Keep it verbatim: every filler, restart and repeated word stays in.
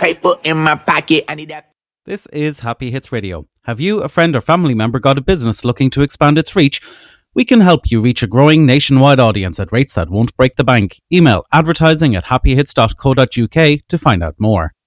paper in my pocket. I need that. This is Happy Hits Radio. Have you, a friend or family member got a business looking to expand its reach? We can help you reach a growing nationwide audience at rates that won't break the bank. Email advertising at happy hits dot co dot uk to find out more.